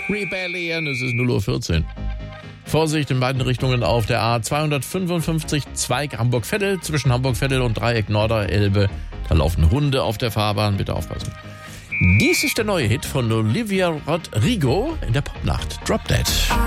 Rebellion, es ist 0:14 Uhr. Vorsicht in beiden Richtungen auf der A255 Zweig Hamburg-Veddel. Zwischen Hamburg-Veddel und Dreieck Norderelbe. Da laufen Hunde auf der Fahrbahn, bitte aufpassen. Dies ist der neue Hit von Olivia Rodrigo in der Popnacht. Drop Dead.